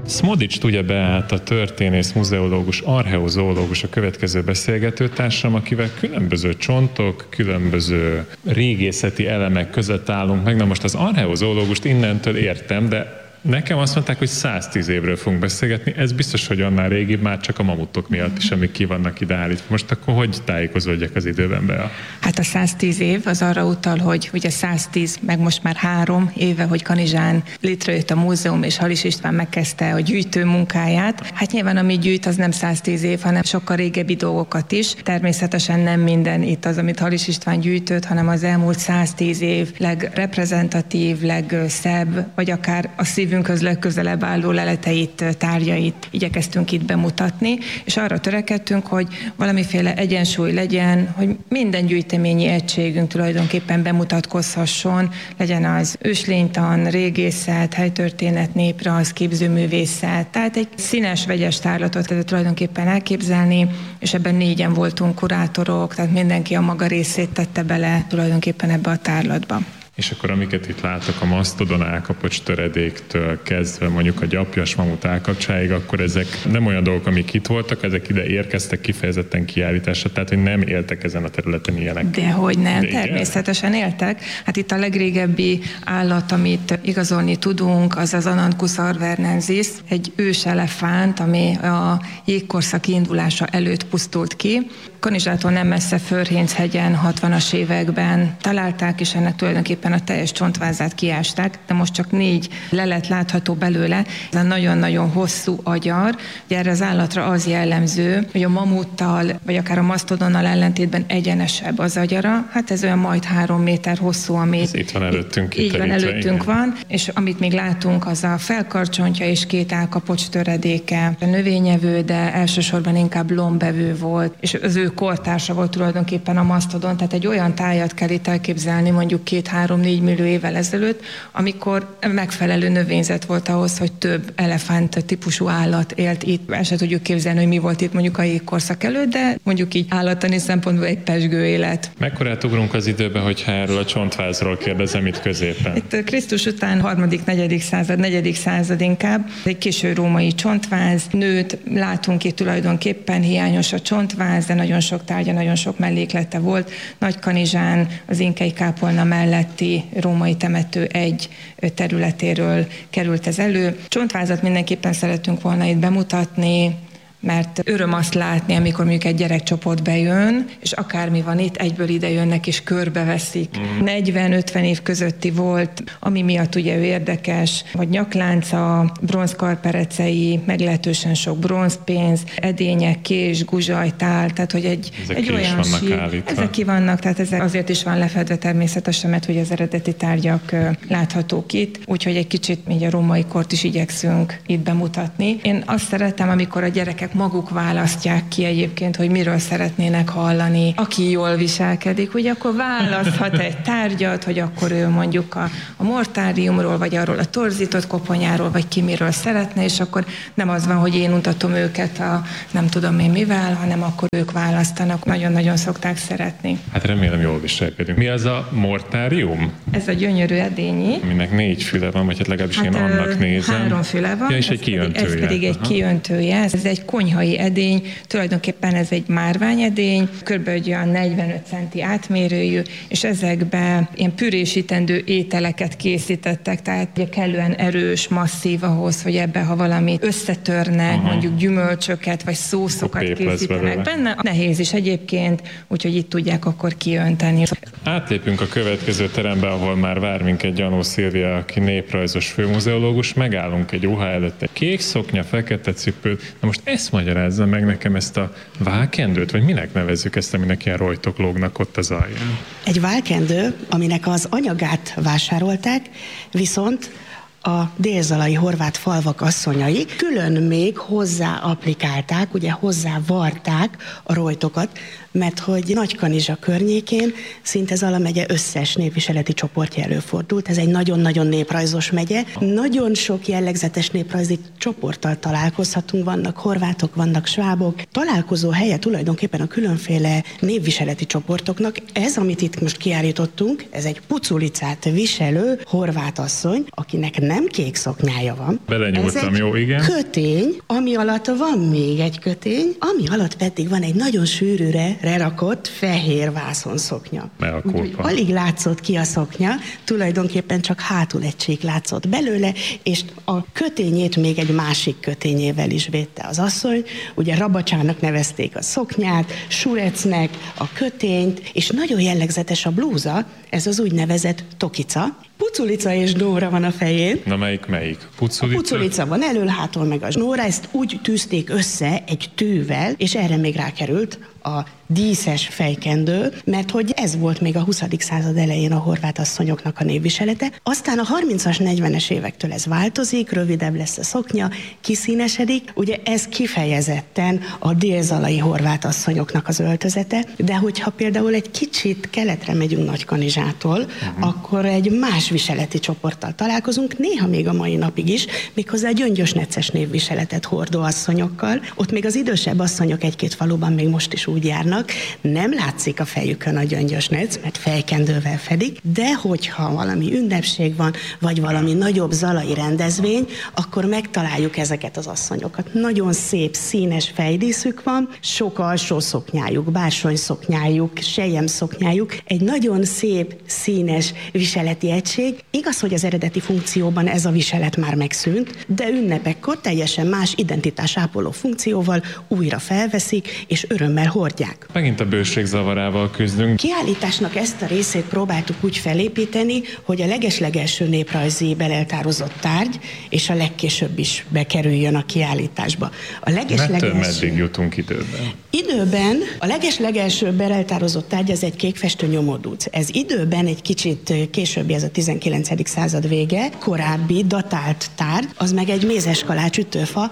Smodics tudja beállt a történész, muzeológus, archeozoológus a következő beszélgetőtársam, akivel különböző csontok, különböző régészeti elemek között állunk meg. Na most az archeozoológust innentől értem, de nekem azt mondták, hogy 110 évről fogunk beszélgetni, ez biztos, hogy annál régibb, már csak a mamutok miatt is, amik ki vannak ide állítva. Most akkor hogy tájékozódjak az időben be? Hát a 110 év az arra utal, hogy ugye 110, meg most már 3 éve, hogy Kanizsán létrejött a múzeum, és Halis István megkezdte a gyűjtő munkáját. Hát nyilván ami gyűjt, az nem 110 év, hanem sokkal régebbi dolgokat is. Természetesen nem minden itt az, amit Halis István gyűjtött, hanem az elmúlt 110 év legreprezentatív, legszebb, vagy akár a szívünkhöz legközelebb álló leleteit, tárgyait igyekeztünk itt bemutatni, és arra törekedtünk, hogy valamiféle egyensúly legyen, hogy minden gyűjteményi egységünk tulajdonképpen bemutatkozhasson, legyen az őslénytan, régészet, helytörténet, néprajz, képzőművészet, tehát egy színes, vegyes tárlatot kell tulajdonképpen elképzelni, és ebben 4-en voltunk kurátorok, tehát mindenki a maga részét tette bele tulajdonképpen ebbe a tárlatba. És akkor amiket itt látok, a masztodon állkapocs töredéktől kezdve mondjuk a gyapjas mamut állkapcsáig, akkor ezek nem olyan dolgok, amik itt voltak, ezek ide érkeztek kifejezetten kiállításra, tehát hogy nem éltek ezen a területen ilyenek. Dehogy nem, természetesen éltek. Hát itt a legrégebbi állat, amit igazolni tudunk, az az Ananthus arvernensis, egy ős elefánt, ami a jégkorszak indulása előtt pusztult ki. Kanizsától nem messze Förhénchegyen 60-as években találták, és ennek tulajdonképpen a teljes csontvázát kiásták, de most csak 4 lelet látható belőle. Ez a nagyon-nagyon hosszú agyar. Ugye erre az állatra az jellemző, hogy a mamuttal, vagy akár a masztodonnal ellentétben egyenesebb az agyara. Hát ez olyan majd 3 méter hosszú, ami itt van előttünk. Így van, előttünk van, és amit még látunk, az a felkarcsontja és 2 állkapocs töredéke. A növényevő, de elsősorban inkább lombevő volt, és az ő kortársa volt tulajdonképpen a masztodon, tehát egy olyan tájat kell itt elképzelni mondjuk 2-3-4 millió évvel ezelőtt, amikor megfelelő növényzet volt ahhoz, hogy több elefánt típusú állat élt itt. El se tudjuk képzelni, hogy mi volt itt mondjuk a jégkorszak előtt, de mondjuk így állattani szempontból egy pezsgő élet. Mekkorát ugrunk az időben, hogyha erről a csontvázról kérdezem itt középen? Itt Krisztus után 3.-4. század, 4. század inkább. Egy késő római csontváz, nőt látunk itt tulajdonképpen, hiányos a csontváz, de nagyon sok tárgya, nagyon sok melléklete volt. Nagykanizsán, az Inkei kápolna melletti római temető egy területéről került ez elő. Csontvázat mindenképpen szeretünk volna itt bemutatni, mert öröm azt látni, amikor mondjuk egy gyerekcsoport bejön, és akármi van itt, egyből ide jönnek és körbeveszik. 40-50 év közötti volt, ami miatt ugye ő érdekes, hogy nyaklánca, bronzkarperecei, meglehetősen sok bronzpénz, edények, kés, guzsaj, tál, tehát hogy egy olyan ezek ki vannak, tehát ez azért is van lefedve természetesen, mert hogy az eredeti tárgyak láthatók itt, úgyhogy egy kicsit így a római kort is igyekszünk itt bemutatni. Én azt szeretem, amikor a gyerekek maguk választják ki egyébként, hogy miről szeretnének hallani. Aki jól viselkedik, ugye akkor választhat egy tárgyat, hogy akkor ő mondjuk a mortáriumról, vagy arról a torzított koponyáról, vagy ki miről szeretne, és akkor nem az van, hogy én mutatom őket a nem tudom én mivel, hanem akkor ők választanak. Nagyon-nagyon szokták szeretni. Hát remélem jól viselkedünk. Mi az a mortárium? Ez a gyönyörű edényi. Aminek 4 füle van, vagy hát legalábbis én annak nézem. 3 füle van. Ja, és egy kiöntője. Ez pedig egy kiöntője. Ez egy konyhai edény, tulajdonképpen ez egy márványedény, kb. Olyan 45 centi átmérőjű, és ezekbe ilyen pürésítendő ételeket készítettek, tehát ugye kellően erős, masszív ahhoz, hogy ebbe, ha valami összetörnek, mondjuk gyümölcsöket, vagy szószokat készítenek benne. Nehéz is egyébként, úgyhogy itt tudják akkor kiönteni. Átlépünk a következő terembe, ahol már vár minket Gyanó Szilvia, aki néprajzos főmuzeológus, megállunk egy ruha előtt, egy kék szoknya, fekete cipő. Na most ezt magyarázza meg nekem, ezt a válkendőt, vagy minek nevezzük ezt, aminek ilyen rojtok lógnak ott az alján? Egy válkendő, aminek az anyagát vásárolták, viszont a délzalai horvát falvak asszonyai külön még hozzá applikálták, ugye hozzá varták a rojtokat, mert hogy Nagykanizsa környékén szinte Zala megye összes népviseleti csoportja előfordult. Ez egy nagyon-nagyon néprajzos megye. Nagyon sok jellegzetes néprajzi csoporttal találkozhatunk, vannak horvátok, vannak svábok. Találkozó helye tulajdonképpen a különféle névviseleti csoportoknak. Ez, amit itt most kiállítottunk, ez egy puculicát viselő horvát asszony, akinek nem kék szoknyája van. Belenyúltam, jó, igen. Kötény, ami alatt van még egy kötény, ami alatt pedig van egy nagyon sűrűre lerakott fehér vászonszoknya. Alig látszott ki a szoknya, tulajdonképpen csak hátul egy csík látszott belőle, és a kötényét még egy másik kötényével is védte az asszony. Ugye rabacsának nevezték a szoknyát, surecnek a kötényt, és nagyon jellegzetes a blúza, ez az úgynevezett tokica. Puculica és Nóra van a fején. Na melyik? Puculica? A puculica van elől, hátul meg a Nóra, ezt úgy tűzték össze egy tűvel, és erre még rákerült a díszes fejkendő, mert hogy ez volt még a 20. század elején a horvát asszonyoknak a névviselete. Aztán a 30-as, 40-es évektől ez változik, rövidebb lesz a szoknya, kiszínesedik. Ugye ez kifejezetten a délzalai horvát asszonyoknak az öltözete, de hogyha például egy kicsit keletre megyünk Nagykanizsától, akkor egy más viseleti csoporttal találkozunk, néha még a mai napig is, méghozzá gyöngyös necces névviseletet hordó asszonyokkal. Ott még az idősebb asszonyok egy-két faluban még most is úgy járnak, nem látszik a fejükön a gyöngyös nec, mert fejkendővel fedik, de hogyha valami ünnepség van, vagy valami nagyobb zalai rendezvény, akkor megtaláljuk ezeket az asszonyokat. Nagyon szép, színes fejdíszük van, sok alsó szoknyájuk, bársony szoknyájuk, selyem szoknyájuk, egy nagyon szép, színes viseleti egység. Igaz, hogy az eredeti funkcióban ez a viselet már megszűnt, de ünnepekkor teljesen más identitásápoló funkcióval újra felveszik, és örömmel hordják. Megint a bőség zavarával küzdünk. Kiállításnak ezt a részét próbáltuk úgy felépíteni, hogy a legeslegelső néprajzi beleltározott tárgy, és a legkésőbb is bekerüljön a kiállításba. Meddig jutunk időben? Időben a legeslegelső beleltározott tárgy az egy kékfestő nyomódúc. Ez időben egy kicsit későbbi, ez a 19. század vége, korábbi datált tárgy, az meg egy mézeskalács ütőfa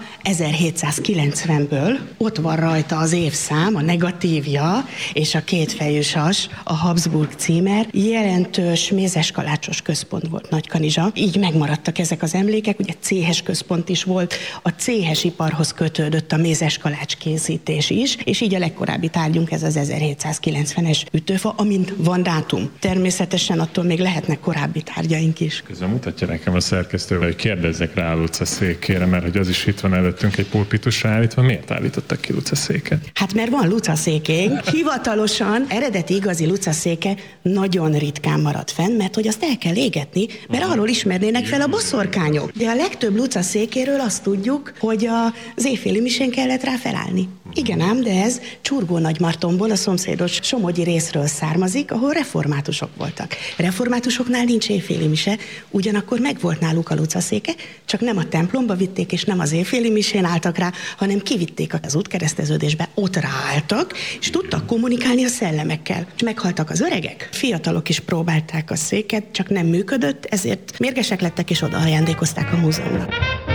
1790-ből. Ott van rajta az évszám, a negatívja és a kétfejű sas, a Habsburg címer. Jelentős mézeskalácsos központ volt Nagykanizsa. Így megmaradtak ezek az emlékek, ugye céhes központ is volt, a céhes iparhoz kötődött a mézeskalács készítés is, és így a legkorábbi tárgyunk ez az 1790-es ütőfa, amint van dátum. Természetesen attól még lehetnek korábbi tárgyaink is. Közben mutatja nekem a szerkesztő, hogy kérdezzek rá a Luca székére, mert hogy az is itt van előttünk egy pulpitusra állítva. Miért állítottak ki Luca széket? Hát mert van Luca székénk. Hivatalosan eredeti igazi Luca széke nagyon ritkán maradt fenn, mert hogy azt el kell égetni, mert arról ismernének fel a boszorkányok. De a legtöbb Luca székéről azt tudjuk, hogy az éjféli misén kellett rá felállni. Igen ám, de ez Csurgó-Nagymartonból, a szomszédos somogyi részről származik, ahol reformátusok voltak. Reformátusoknál nincs éjféli mise, ugyanakkor megvolt náluk a Luca széke, csak nem a templomba vitték, és nem az éjféli misén álltak rá, hanem kivitték az útkereszteződésbe, ott ráálltak, és tudtak kommunikálni a szellemekkel. És meghaltak az öregek, fiatalok is próbálták a széket, csak nem működött, ezért mérgesek lettek, és oda ajándékozták a múzeumnak.